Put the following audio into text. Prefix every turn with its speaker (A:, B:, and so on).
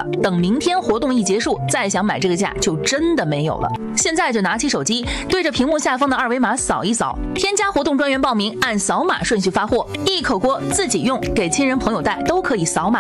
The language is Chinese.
A: 等明天活动一结束，再想买这个价就真的没有了。现在就拿起手机，对着屏幕下方的二维码扫一扫，添加活动专员报名，按扫码顺序发货，一口锅自己用，给亲人朋友带都可以扫码。